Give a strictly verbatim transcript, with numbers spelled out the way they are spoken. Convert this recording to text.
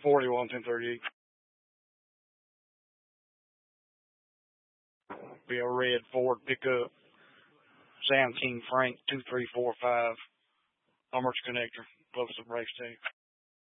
forty-one, ten thirty-eight. Be a red Ford pickup. Sam King Frank, two three four five. Armors Connector. Close to Race Day.